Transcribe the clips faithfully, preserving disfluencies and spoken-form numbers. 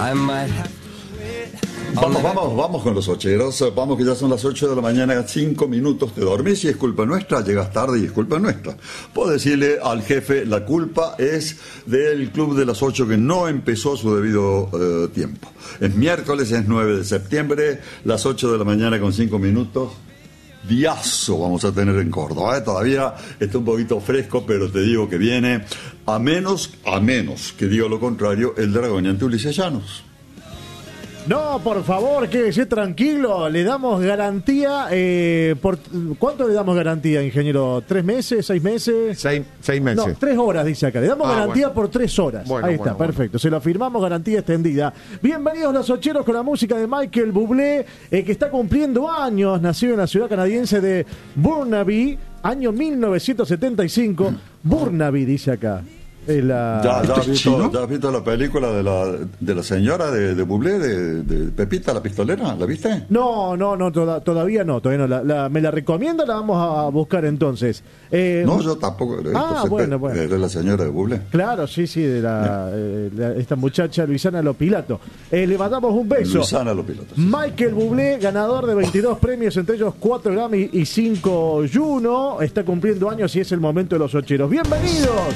Vamos, vamos, vamos con los ocheros. Vamos que ya son las ocho de la mañana, cinco minutos. Te dormís y es culpa nuestra. Llegas tarde y es culpa nuestra. Puedo decirle al jefe, la culpa es del club de las ocho que no empezó a su debido eh, tiempo. Es miércoles, es nueve de septiembre, las ocho de la mañana con cinco minutos. Diazo vamos a tener en Córdoba, ¿eh? Todavía está un poquito fresco, pero te digo que viene, a menos, a menos que diga lo contrario, el dragoneante Ulises Llanos. No, por favor, quédese tranquilo, le damos garantía, eh, por ¿cuánto le damos garantía, ingeniero? ¿Tres meses, seis meses? Seis, seis meses. No, tres horas, dice acá, le damos ah, garantía bueno. por tres horas, bueno, ahí está, bueno, perfecto, bueno. Se lo firmamos, garantía extendida. Bienvenidos los ocheros con la música de Michael Bublé, eh, que está cumpliendo años, nacido en la ciudad canadiense de Burnaby, año mil novecientos setenta y cinco, Burnaby, dice acá. La... ¿Ya, ya, has visto, ¿Ya has visto la película de la, de la señora de, de Bublé, de, de Pepita la pistolera? ¿La viste? No, no, no, toda, todavía no, todavía no. La, la, ¿Me la recomienda? La vamos a buscar entonces. Eh, no, yo tampoco. Ah, bueno, bueno. De la señora de Bublé. Claro, sí, sí, de la, eh, la, esta muchacha Luisana Lopilato. Eh, le mandamos un beso. Luisana Lopilato. Sí. Michael Bublé, ganador de veintidós premios, entre ellos cuatro Grammy y cinco Juno. Está cumpliendo años y es el momento de los ocheros. ¡Bienvenidos!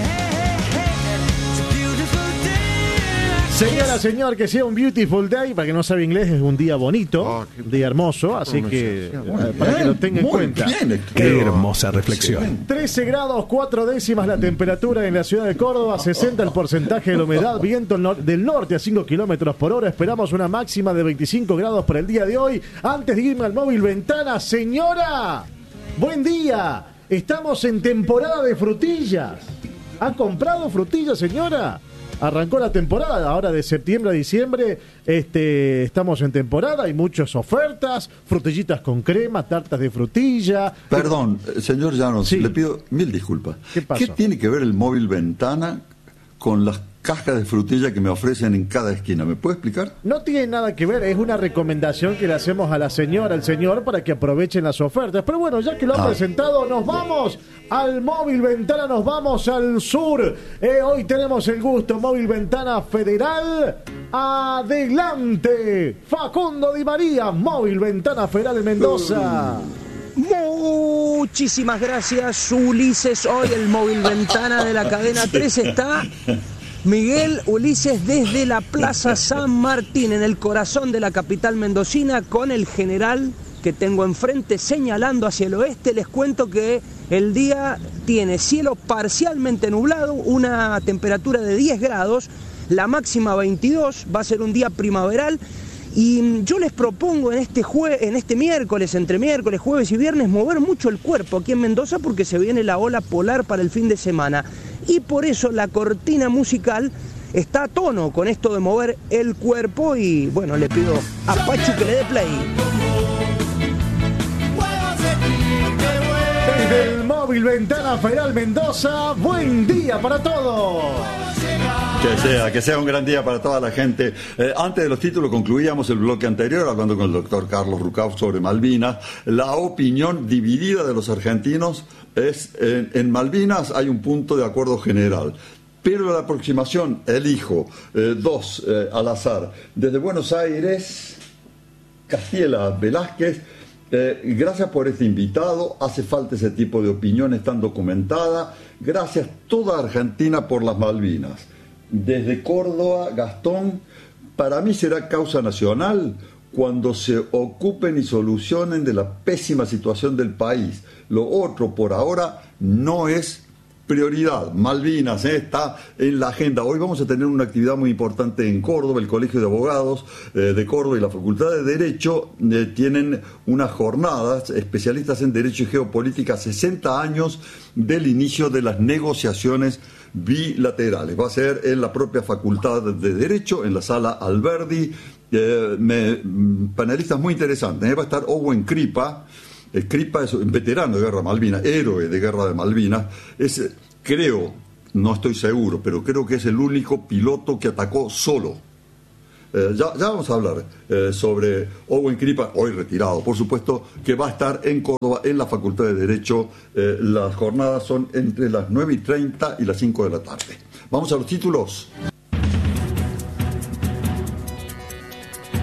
Señora, señor, que sea un beautiful day, para que no sabe inglés, es un día bonito, oh, un día hermoso, así que eh, para que lo tenga en cuenta. Bien, qué hermosa reflexión. trece grados, cuatro décimas la temperatura en la ciudad de Córdoba, sesenta el porcentaje de la humedad, viento del norte a cinco kilómetros por hora, esperamos una máxima de veinticinco grados para el día de hoy. Antes de irme al móvil ventana, señora, buen día, estamos en temporada de frutillas. ¿Ha comprado frutillas, señora? Arrancó la temporada, ahora de septiembre a diciembre este, estamos en temporada, hay muchas ofertas, frutillitas con crema, tartas de frutilla. Perdón, señor Llanos, sí. Le pido mil disculpas. ¿Qué pasó? ¿Qué tiene que ver el móvil ventana con las cajas de frutilla que me ofrecen en cada esquina? ¿Me puede explicar? No tiene nada que ver, es una recomendación que le hacemos a la señora, al señor, para que aprovechen las ofertas. Pero bueno, ya que lo han ah. presentado, nos vamos al móvil ventana, nos vamos al sur. Eh, hoy tenemos el gusto, móvil ventana federal. Adelante, Facundo Di María, móvil ventana federal de Mendoza. Muchísimas gracias, Ulises. Hoy el móvil ventana de la cadena tres está Miguel Ulises desde la Plaza San Martín, en el corazón de la capital mendocina, con el general que tengo enfrente señalando hacia el oeste. Les cuento que el día tiene cielo parcialmente nublado, una temperatura de diez grados, la máxima veintidós, va a ser un día primaveral. Y yo les propongo en este jue- en este miércoles, entre miércoles, jueves y viernes, mover mucho el cuerpo aquí en Mendoza, porque se viene la ola polar para el fin de semana. Y por eso la cortina musical está a tono con esto de mover el cuerpo. Y bueno, le pido a Pachu que le dé play. Desde el móvil ventana federal Mendoza, buen día para todos. Que sea, que sea un gran día para toda la gente. Eh, antes de los títulos concluíamos el bloque anterior hablando con el doctor Carlos Rucauf sobre Malvinas. La opinión dividida de los argentinos es, en, en Malvinas hay un punto de acuerdo general. Pero la aproximación, elijo eh, dos eh, al azar. Desde Buenos Aires, Castiela Velázquez. Eh, gracias por este invitado, hace falta ese tipo de opiniones tan documentada. Gracias toda Argentina por las Malvinas. Desde Córdoba, Gastón, para mí será causa nacional cuando se ocupen y solucionen de la pésima situación del país. Lo otro por ahora no es prioridad. Malvinas eh, está en la agenda. Hoy vamos a tener una actividad muy importante en Córdoba. El Colegio de Abogados eh, de Córdoba y la Facultad de Derecho eh, tienen unas jornadas, especialistas en Derecho y Geopolítica, sesenta años del inicio de las negociaciones bilaterales. Va a ser en la propia Facultad de Derecho, en la Sala Alberdi. Eh, me, panelistas muy interesantes. Eh, va a estar Owen Kripa. El Kripa es un veterano de Guerra de Malvinas, héroe de Guerra de Malvinas. Es, creo, no estoy seguro, pero creo que es el único piloto que atacó solo. Eh, ya, ya vamos a hablar eh, sobre Owen Kripa, hoy retirado, por supuesto, que va a estar en Córdoba, en la Facultad de Derecho. Eh, las jornadas son entre las nueve y treinta y las cinco de la tarde. Vamos a los títulos.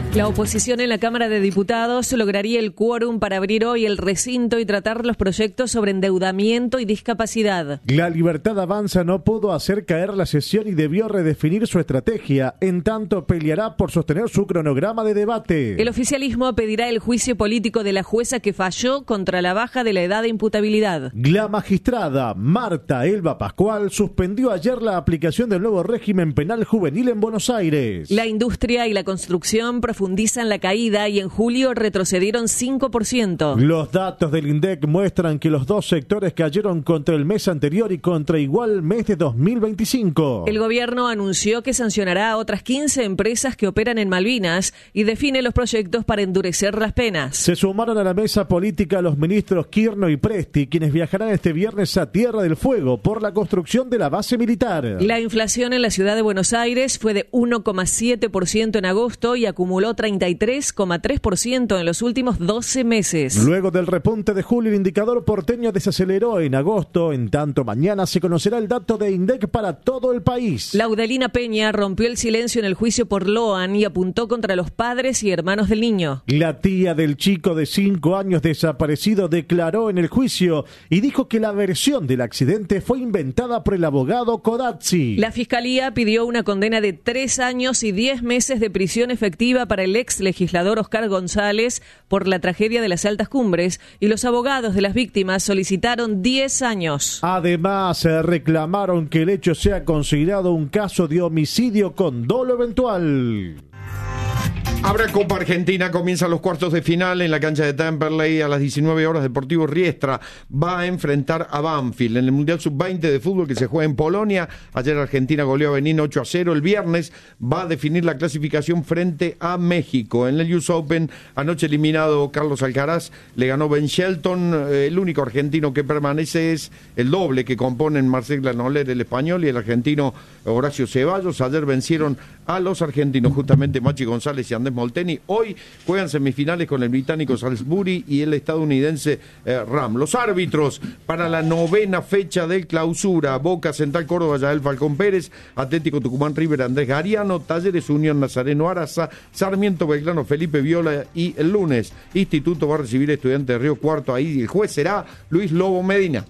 La oposición en la Cámara de Diputados lograría el quórum para abrir hoy el recinto y tratar los proyectos sobre endeudamiento y discapacidad. La Libertad Avanza no pudo hacer caer la sesión y debió redefinir su estrategia. En tanto, peleará por sostener su cronograma de debate. El oficialismo pedirá el juicio político de la jueza que falló contra la baja de la edad de imputabilidad. La magistrada Marta Elba Pascual suspendió ayer la aplicación del nuevo régimen penal juvenil en Buenos Aires. La industria y la construcción profundizan la caída y en julio retrocedieron cinco por ciento. Los datos del INDEC muestran que los dos sectores cayeron contra el mes anterior y contra igual mes de dos mil veinticinco. El gobierno anunció que sancionará a otras quince empresas que operan en Malvinas y define los proyectos para endurecer las penas. Se sumaron a la mesa política los ministros Kirno y Presti, quienes viajarán este viernes a Tierra del Fuego por la construcción de la base militar. La inflación en la ciudad de Buenos Aires fue de uno coma siete por ciento en agosto y acumuló treinta y tres coma tres por ciento en los últimos doce meses. Luego del repunte de julio, el indicador porteño desaceleró en agosto. En tanto, mañana se conocerá el dato de INDEC para todo el país. Laudalina Peña rompió el silencio en el juicio por Loan y apuntó contra los padres y hermanos del niño. La tía del chico de cinco años desaparecido declaró en el juicio y dijo que la versión del accidente fue inventada por el abogado Codazzi. La fiscalía pidió una condena de tres años y diez meses de prisión efectiva para el ex legislador Oscar González por la tragedia de las Altas Cumbres y los abogados de las víctimas solicitaron diez años. Además, se reclamaron que el hecho sea considerado un caso de homicidio con dolo eventual. Habrá Copa Argentina, comienzan los cuartos de final en la cancha de Temperley a las diecinueve horas. Deportivo Riestra va a enfrentar a Banfield en el Mundial sub veinte de fútbol que se juega en Polonia. Ayer Argentina goleó a Benín ocho a cero. El viernes va a definir la clasificación frente a México. En el U S Open, anoche eliminado Carlos Alcaraz, le ganó Ben Shelton. El único argentino que permanece es el doble que componen Marcel Granoller, el español, y el argentino Horacio Ceballos. Ayer vencieron a los argentinos justamente Machi González y Andrés Molteni. Hoy juegan semifinales con el británico Salisbury y el estadounidense eh, Ram. Los árbitros para la novena fecha de clausura: Boca, Central Córdoba, Yael Falcón Pérez; Atlético Tucumán, River, Andrés Gariano; Talleres Unión, Nazareno Araza; Sarmiento Belgrano, Felipe Viola; y el lunes Instituto va a recibir Estudiantes de Río Cuarto. Ahí el juez será Luis Lobo Medina.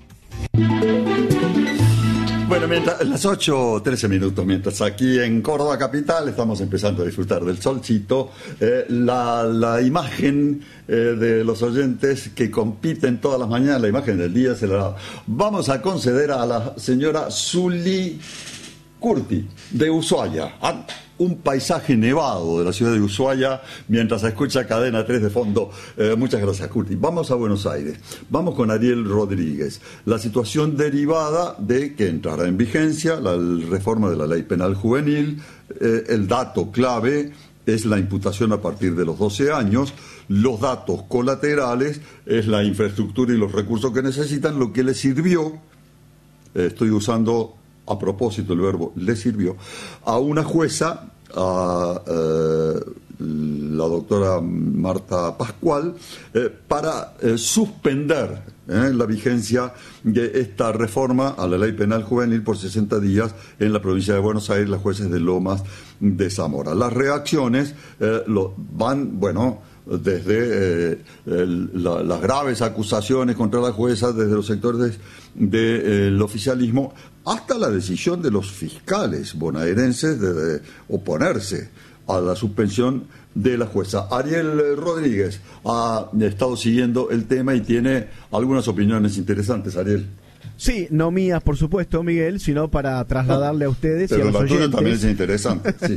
Bueno, mientras, las ocho trece minutos, mientras aquí en Córdoba capital estamos empezando a disfrutar del solcito, eh, la, la imagen eh, de los oyentes que compiten todas las mañanas, la imagen del día, se la vamos a conceder a la señora Zuli Curti, de Ushuaia. Ah, un paisaje nevado de la ciudad de Ushuaia, mientras escucha Cadena tres de fondo. Eh, muchas gracias, Curti. Vamos a Buenos Aires. Vamos con Ariel Rodríguez. La situación derivada de que entrara en vigencia la reforma de la Ley Penal Juvenil. Eh, el dato clave es la imputación a partir de los doce años. Los datos colaterales es la infraestructura y los recursos que necesitan, lo que les sirvió, eh, estoy usando a propósito el verbo le sirvió, a una jueza, a eh, la doctora Marta Pascual, eh, para eh, suspender eh, la vigencia de esta reforma a la Ley Penal Juvenil por sesenta días en la provincia de Buenos Aires, las jueces de Lomas de Zamora. Las reacciones eh, lo, van, bueno, desde eh, el, la, las graves acusaciones contra la jueza, desde los sectores del de, oficialismo, hasta la decisión de los fiscales bonaerenses de, de oponerse a la suspensión de la jueza. Ariel Rodríguez ha estado siguiendo el tema y tiene algunas opiniones interesantes. Ariel. Sí, no mías, por supuesto, Miguel, sino para trasladarle a ustedes Pero y a los la tuya oyentes. también es interesante, sí.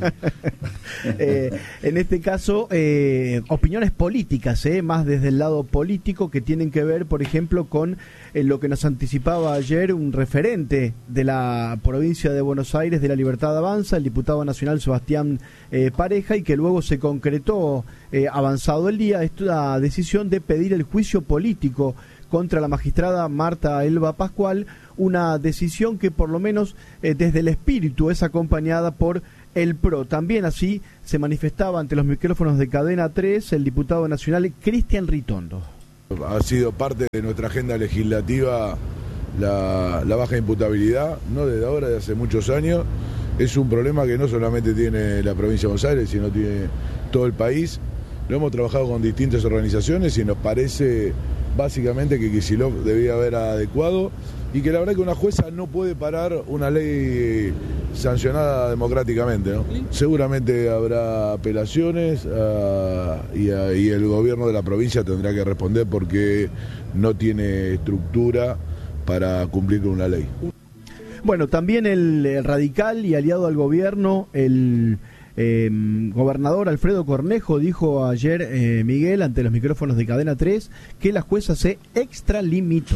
eh, en este caso, eh, opiniones políticas, eh, más desde el lado político, que tienen que ver, por ejemplo, con eh, lo que nos anticipaba ayer un referente de la provincia de Buenos Aires, de la Libertad Avanza, el diputado nacional Sebastián eh, Pareja, y que luego se concretó, eh, avanzado el día, esta decisión de pedir el juicio político contra la magistrada Marta Elba Pascual, una decisión que por lo menos eh, desde el espíritu es acompañada por el P R O. También así se manifestaba ante los micrófonos de Cadena tres el diputado nacional Cristian Ritondo. Ha sido parte de nuestra agenda legislativa la, la baja imputabilidad, no desde ahora, desde hace muchos años, es un problema que no solamente tiene la provincia de Buenos Aires, sino tiene todo el país. Lo hemos trabajado con distintas organizaciones y nos parece básicamente que Kicillof debía haber adecuado y que la verdad que una jueza no puede parar una ley sancionada democráticamente, ¿no? Seguramente habrá apelaciones uh, y, uh, y el gobierno de la provincia tendrá que responder porque no tiene estructura para cumplir con una ley. Bueno, también el, el radical y aliado al gobierno, el eh, gobernador Alfredo Cornejo dijo ayer, eh, Miguel, ante los micrófonos de Cadena tres, que la jueza se extralimitó.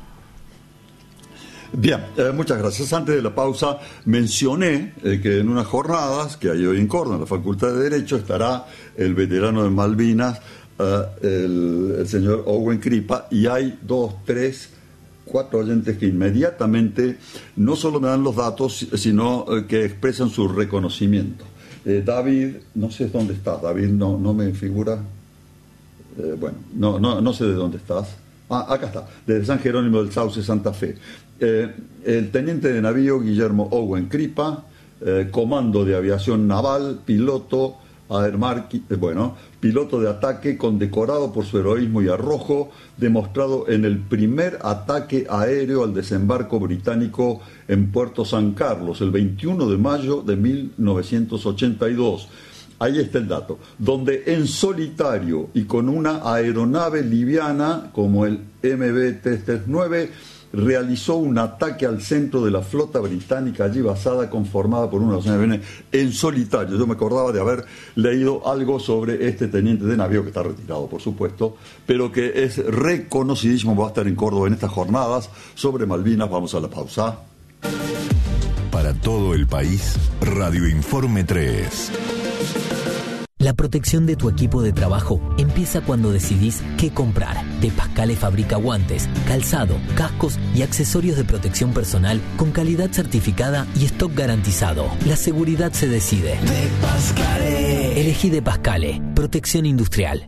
Bien, eh, muchas gracias. Antes de la pausa mencioné eh, que en unas jornadas que hay hoy en Córdoba, en la Facultad de Derecho, estará el veterano de Malvinas, eh, el, el señor Owen Kripa, y hay dos, tres, cuatro oyentes que inmediatamente no solo me dan los datos, sino eh, que expresan su reconocimiento. Eh, David, no sé dónde estás, David, no, no me figura. Eh, bueno, no, no, no sé de dónde estás. Ah, acá está, desde San Jerónimo del Sauce, Santa Fe. Eh, el teniente de navío Guillermo Owen Kripa, eh, comando de aviación naval, piloto, aermarqui, eh, bueno, piloto de ataque condecorado por su heroísmo y arrojo, demostrado en el primer ataque aéreo al desembarco británico en Puerto San Carlos, el veintiuno de mayo de mil novecientos ochenta y dos. Ahí está el dato, donde en solitario y con una aeronave liviana como el M B trescientos treinta y nueve realizó un ataque al centro de la flota británica allí basada, conformada por una docena de aviones en solitario. Yo me acordaba de haber leído algo sobre este teniente de navío, que está retirado por supuesto, pero que es reconocidísimo, va a estar en Córdoba en estas jornadas sobre Malvinas. Vamos a la pausa. Para todo el país, Radio Informe tres. La protección de tu equipo de trabajo empieza cuando decidís qué comprar. De Pascale fabrica guantes, calzado, cascos y accesorios de protección personal con calidad certificada y stock garantizado. La seguridad se decide. De Pascale. Elegí De Pascale. Protección industrial.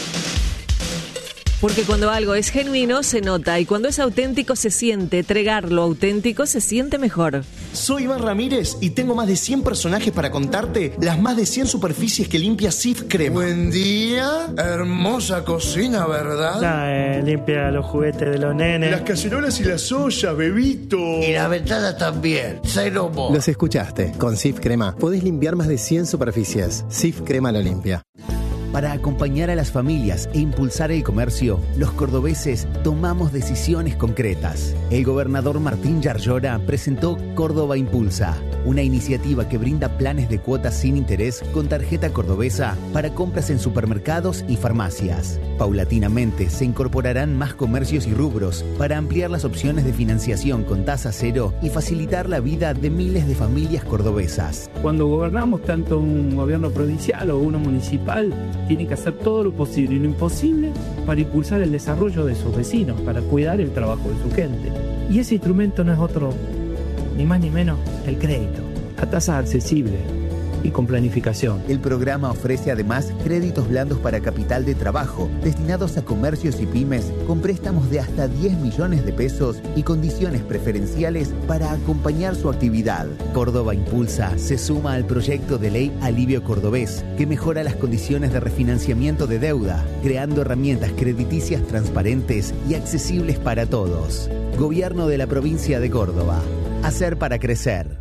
Porque cuando algo es genuino se nota y cuando es auténtico se siente. Tregar lo auténtico se siente mejor. Soy Iván Ramírez y tengo más de cien personajes para contarte las más de cien superficies que limpia Cif Crema. Buen día, hermosa cocina, ¿verdad? Nah, eh, limpia los juguetes de los nenes. Las cacerolas y las ollas, bebito. Y la ventana también, cero mo. Los escuchaste, con Cif Crema podés limpiar más de cien superficies. Cif Crema lo limpia. Para acompañar a las familias e impulsar el comercio, los cordobeses tomamos decisiones concretas. El gobernador Martín Yarlora presentó Córdoba Impulsa, una iniciativa que brinda planes de cuotas sin interés con tarjeta cordobesa para compras en supermercados y farmacias. Paulatinamente se incorporarán más comercios y rubros para ampliar las opciones de financiación con tasa cero y facilitar la vida de miles de familias cordobesas. Cuando gobernamos tanto un gobierno provincial o uno municipal, tiene que hacer todo lo posible y lo imposible para impulsar el desarrollo de sus vecinos, para cuidar el trabajo de su gente. Y ese instrumento no es otro, ni más ni menos, el crédito, a tasa accesible y con planificación. El programa ofrece además créditos blandos para capital de trabajo, destinados a comercios y pymes, con préstamos de hasta diez millones de pesos y condiciones preferenciales para acompañar su actividad. Córdoba Impulsa se suma al proyecto de ley Alivio Cordobés, que mejora las condiciones de refinanciamiento de deuda, creando herramientas crediticias transparentes y accesibles para todos. Gobierno de la provincia de Córdoba. Hacer para crecer.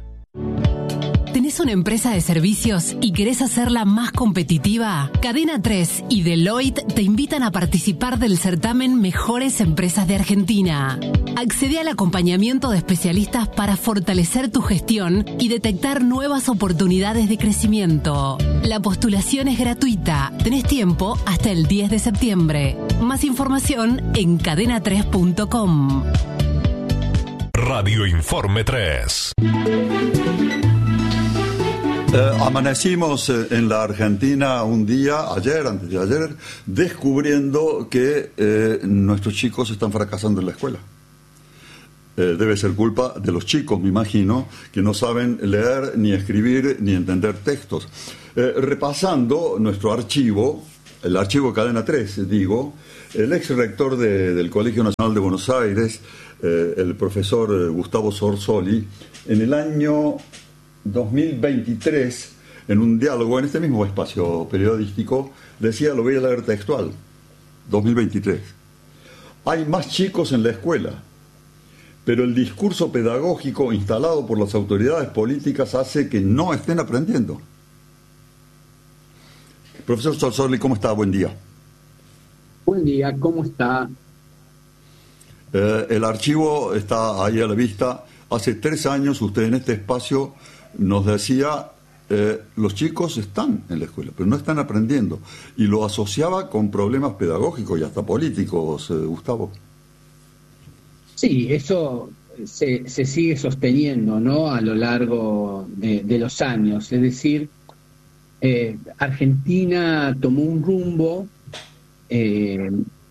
¿Tenés una empresa de servicios y querés hacerla más competitiva? Cadena tres y Deloitte te invitan a participar del certamen Mejores Empresas de Argentina. Accede al acompañamiento de especialistas para fortalecer tu gestión y detectar nuevas oportunidades de crecimiento. La postulación es gratuita. Tenés tiempo hasta el diez de septiembre. Más información en cadena tres punto com. Radio Informe tres. Eh, amanecimos eh, en la Argentina un día, ayer, antes de ayer, descubriendo que eh, nuestros chicos están fracasando en la escuela. Eh, debe ser culpa de los chicos, me imagino, que no saben leer, ni escribir, ni entender textos. Eh, repasando nuestro archivo, el archivo Cadena tres, digo, el ex rector de, del Colegio Nacional de Buenos Aires, eh, el profesor Gustavo Sorsoli, en el año dos mil veintitrés, en un diálogo en este mismo espacio periodístico, decía, lo voy a leer textual, dos mil veintitrés, hay más chicos en la escuela, pero el discurso pedagógico instalado por las autoridades políticas hace que no estén aprendiendo. Profesor Sorsoli, ¿cómo está? Buen día. Buen día, ¿cómo está? Eh, el archivo está ahí a la vista. Hace tres años usted en este espacio nos decía, eh, los chicos están en la escuela, pero no están aprendiendo. Y lo asociaba con problemas pedagógicos y hasta políticos, eh, Gustavo. Sí, eso se, se sigue sosteniendo, ¿no?, a lo largo de, de los años. Es decir, eh, Argentina tomó un rumbo eh,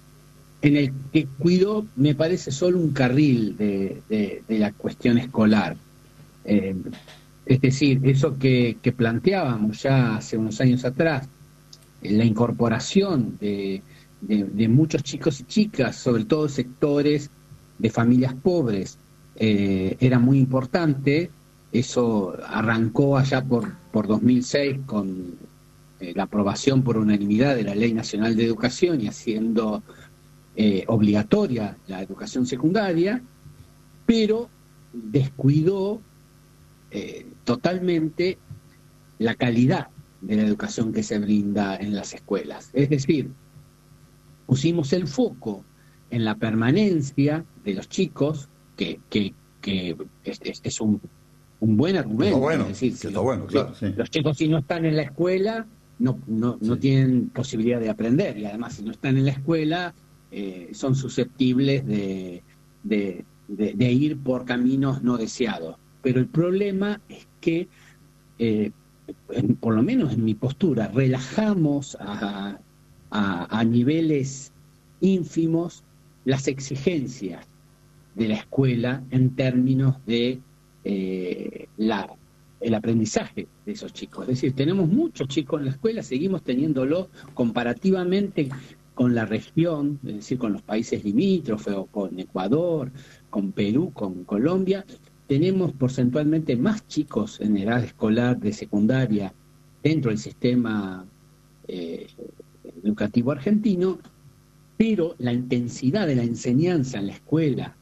en el que cuidó, me parece, solo un carril de, de, de la cuestión escolar. Eh, es decir, eso que, que planteábamos ya hace unos años atrás, la incorporación de, de, de muchos chicos y chicas, sobre todo sectores de familias pobres, eh, era muy importante. Eso arrancó allá por, por dos mil seis con eh, la aprobación por unanimidad de la Ley Nacional de Educación y haciendo eh, obligatoria la educación secundaria, pero descuidó eh, totalmente la calidad de la educación que se brinda en las escuelas. Es decir, pusimos el foco en la permanencia de los chicos, que, que, que es, es, es un, un buen argumento. Está bueno, es decir, está si bueno, los, claro, sí. los chicos, si no están en la escuela, no, no, no sí. tienen posibilidad de aprender, y además si no están en la escuela, eh, son susceptibles de, de, de, de ir por caminos no deseados. Pero el problema es que, eh, en, por lo menos en mi postura, relajamos a, a, a niveles ínfimos las exigencias de la escuela en términos de eh, la, el aprendizaje de esos chicos. Es decir, tenemos muchos chicos en la escuela, seguimos teniéndolo comparativamente con la región, es decir, con los países limítrofes, o con Ecuador, con Perú, con Colombia. Tenemos porcentualmente más chicos en edad escolar de secundaria dentro del sistema eh, educativo argentino, pero la intensidad de la enseñanza en la escuela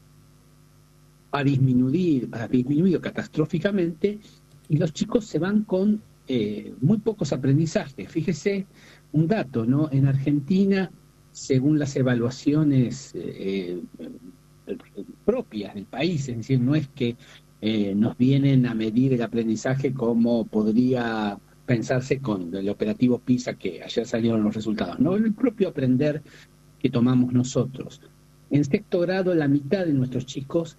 ha disminuido, ha disminuido catastróficamente, y los chicos se van con eh, muy pocos aprendizajes. Fíjese un dato, ¿no? En Argentina, según las evaluaciones eh, propias del país, es decir, no es que eh, nos vienen a medir el aprendizaje como podría pensarse con el operativo PISA, que ayer salieron los resultados, ¿no? El propio aprender que tomamos nosotros. En sexto grado, la mitad de nuestros chicos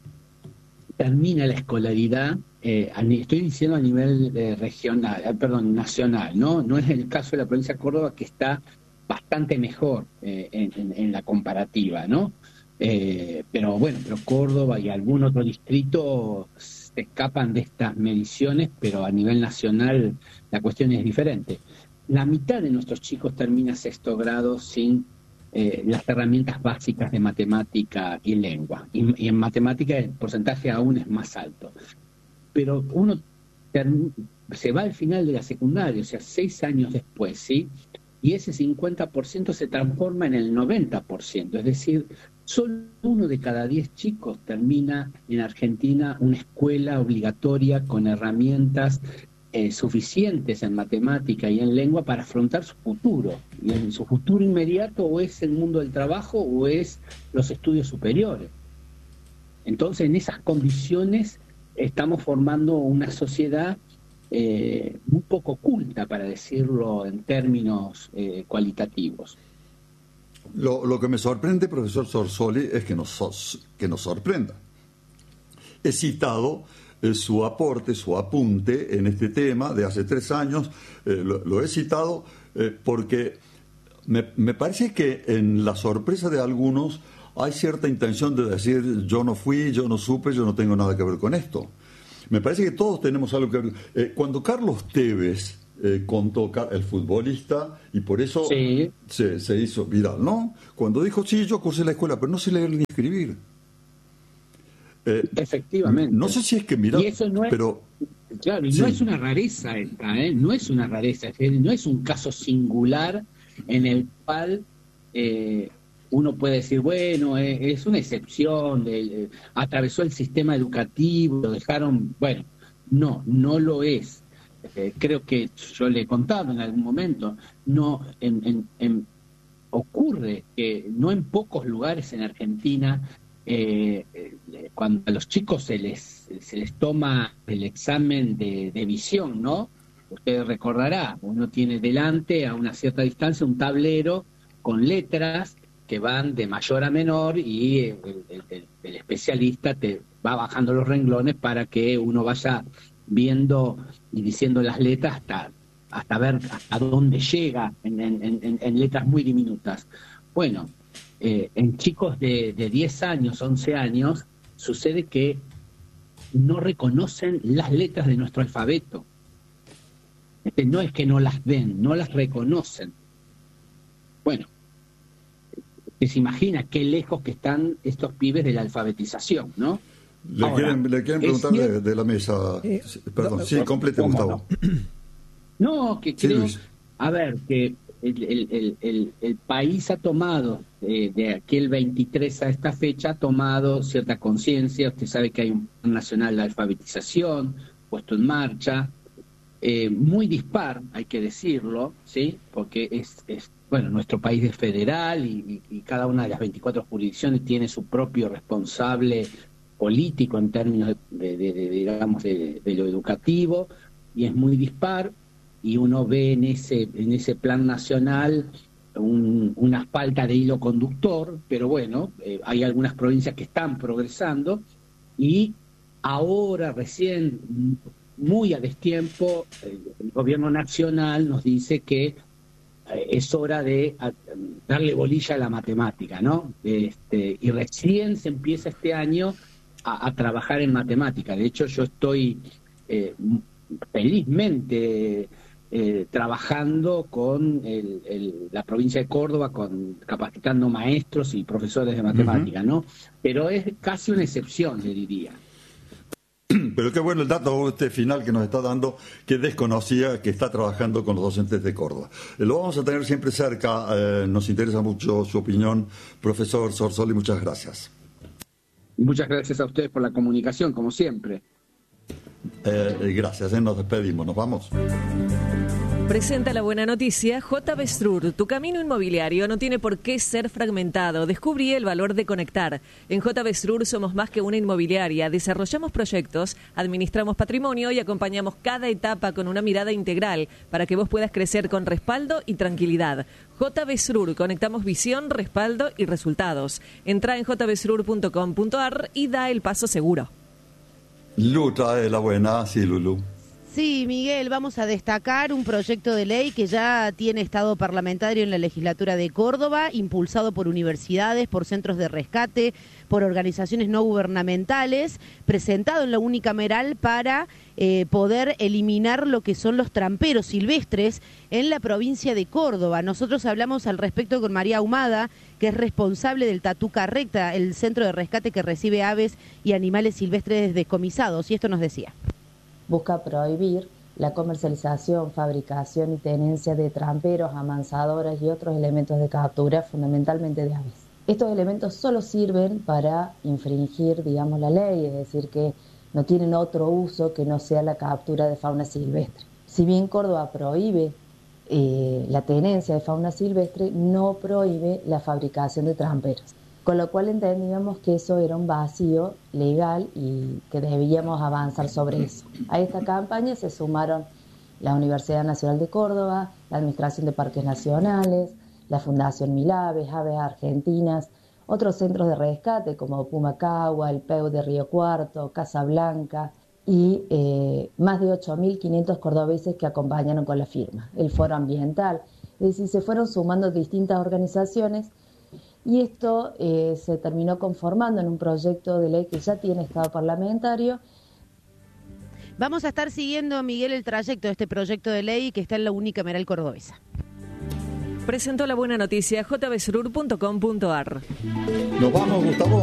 termina la escolaridad, eh, estoy diciendo a nivel eh, regional, eh, perdón, nacional, ¿no? No es el caso de la provincia de Córdoba, que está bastante mejor eh, en, en, en la comparativa, ¿no? Eh, pero bueno, pero Córdoba y algún otro distrito se escapan de estas mediciones, pero a nivel nacional la cuestión es diferente. La mitad de nuestros chicos termina sexto grado sin Eh, las herramientas básicas de matemática y lengua. Y, y en matemática el porcentaje aún es más alto. Pero uno term- se va al final de la secundaria, o sea, seis años después, ¿sí? Y ese cincuenta por ciento se transforma en el noventa por ciento. Es decir, solo uno de cada diez chicos termina en Argentina una escuela obligatoria con herramientas Eh, suficientes en matemática y en lengua para afrontar su futuro. Y en su futuro inmediato o es el mundo del trabajo o es los estudios superiores. Entonces, en esas condiciones estamos formando una sociedad eh, muy poco culta, para decirlo en términos eh, cualitativos. Lo, lo que me sorprende, profesor Sorsoli, es que nos, que nos sorprenda. He citado eh, su aporte, su apunte en este tema de hace tres años. Eh, lo, lo he citado eh, porque me, me parece que en la sorpresa de algunos hay cierta intención de decir: yo no fui, yo no supe, yo no tengo nada que ver con esto. Me parece que todos tenemos algo que ver. Eh, cuando Carlos Tevez eh, contó, el futbolista, y por eso sí. se, se hizo viral, ¿no? Cuando dijo: sí, yo cursé la escuela, pero no sé leer ni escribir. Eh, Efectivamente. No sé si es que, mirá, y eso no es, pero... Claro, y Sí. no es una rareza esta, ¿eh? No es una rareza, es decir, no es un caso singular en el cual eh, uno puede decir, bueno, eh, es una excepción, de, eh, atravesó el sistema educativo, lo dejaron, bueno, no, no lo es. Eh, creo que yo le he contado en algún momento, no, en, en, en, ocurre que no en pocos lugares en Argentina, eh, eh, cuando a los chicos se les se les toma el examen de, de visión, ¿no? Usted recordará, uno tiene delante a una cierta distancia un tablero con letras que van de mayor a menor y el, el, el, el especialista te va bajando los renglones para que uno vaya viendo y diciendo las letras hasta hasta ver hasta dónde llega en, en, en, en letras muy diminutas. Bueno, eh, en chicos de, de diez años, once años, sucede que no reconocen las letras de nuestro alfabeto. Este, no es que no las ven, no las reconocen. Bueno, se imagina qué lejos que están estos pibes de la alfabetización, ¿no? Le, Ahora, quieren, le quieren preguntar es de, de la mesa. Eh, Perdón, no, sí, no, complete, ¿cómo Gustavo. No, que Sí, creo, Luis. a ver, que el, el, el, el, el país ha tomado, eh, de aquel veintitrés a esta fecha, ha tomado cierta conciencia. Usted sabe que hay un plan nacional de alfabetización puesto en marcha, eh, muy dispar, hay que decirlo, ¿sí? Porque es, es bueno, nuestro país es federal y, y, y cada una de las veinticuatro jurisdicciones tiene su propio responsable político en términos de, de, de, de digamos, de, de lo educativo, y es muy dispar. Y uno ve en ese en ese plan nacional un, una falta de hilo conductor, pero bueno, eh, hay algunas provincias que están progresando, y ahora recién, muy a destiempo, eh, el gobierno nacional nos dice que eh, es hora de a, darle bolilla a la matemática, ¿no? Este, y recién se empieza este año a, a trabajar en matemática. De hecho, yo estoy eh, felizmente Eh, trabajando con el, el, la provincia de Córdoba, con capacitando maestros y profesores de matemática, uh-huh. ¿no? Pero es casi una excepción, le diría. Pero qué bueno el dato este final que nos está dando, que desconocía que está trabajando con los docentes de Córdoba. Eh, lo vamos a tener siempre cerca, eh, nos interesa mucho su opinión. Profesor Sorsoli, muchas gracias. Muchas gracias a ustedes por la comunicación, como siempre. Eh, gracias, eh, nos despedimos, nos vamos. Presenta la buena noticia J. Bestrur. Tu camino inmobiliario no tiene por qué ser fragmentado. Descubrí el valor de conectar. En J. Bestrur somos más que una inmobiliaria. Desarrollamos proyectos, administramos patrimonio y acompañamos cada etapa con una mirada integral para que vos puedas crecer con respaldo y tranquilidad. J. Bestrur. Conectamos visión, respaldo y resultados. Entra en j bestrur punto com punto a r y da el paso seguro. Lu trae la buena, sí, Lulu. Sí, Miguel, vamos a destacar un proyecto de ley que ya tiene estado parlamentario en la legislatura de Córdoba, impulsado por universidades, por centros de rescate, por organizaciones no gubernamentales, presentado en la unicameral para eh, poder eliminar lo que son los tramperos silvestres en la provincia de Córdoba. Nosotros hablamos al respecto con María Ahumada, que es responsable del Tatuca Recta, el centro de rescate que recibe aves y animales silvestres descomisados, y esto nos decía. Busca prohibir la comercialización, fabricación y tenencia de tramperos, amansadoras y otros elementos de captura, fundamentalmente de aves. Estos elementos solo sirven para infringir, digamos, la ley, es decir, que no tienen otro uso que no sea la captura de fauna silvestre. Si bien Córdoba prohíbe eh, la tenencia de fauna silvestre, no prohíbe la fabricación de tramperos. Con lo cual entendíamos que eso era un vacío legal y que debíamos avanzar sobre eso. A esta campaña se sumaron la Universidad Nacional de Córdoba, la Administración de Parques Nacionales, la Fundación Mil Aves, Aves Argentinas, otros centros de rescate como Pumacagua, el P E U de Río Cuarto, Casa Blanca y eh, más de ocho mil quinientos cordobeses que acompañaron con la firma. El Foro Ambiental, es decir, se fueron sumando distintas organizaciones. Y esto eh, se terminó conformando en un proyecto de ley que ya tiene estado parlamentario. Vamos a estar siguiendo, Miguel, el trayecto de este proyecto de ley que está en la unicameral cordobesa. Presentó la buena noticia j bestrur punto com punto a r. Nos vamos, Gustavo.